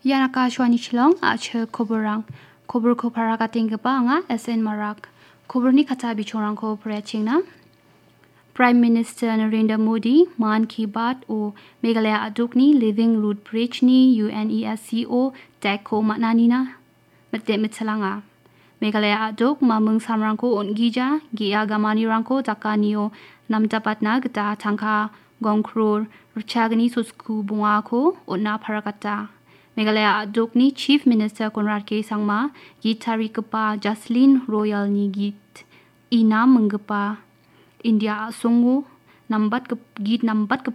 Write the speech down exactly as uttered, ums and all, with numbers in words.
Yanaka shwani chilong ache koborang. Kobor ko parakating geba nga S N Marak. Kobor ni kata bichorang ko preching na. Prime Minister Narendra Modi Man Ki Baat o Meghalaya Aduk ni Living Root Bridge ni UNESCO Deko maknani na. Mete mitsalanga. Meghalaya Aduk mamung samrangko on gija gia gamani rangko takaniyo nam dapat na geta tangka gongkror ruchagani susku bunga ko on na parakata. Meghalaya Aduk ni Chief Minister Konrad K. Sangma gitari kepa Jaslyn Royal ni git ina menggepa India Songo nambat ke git nambat ke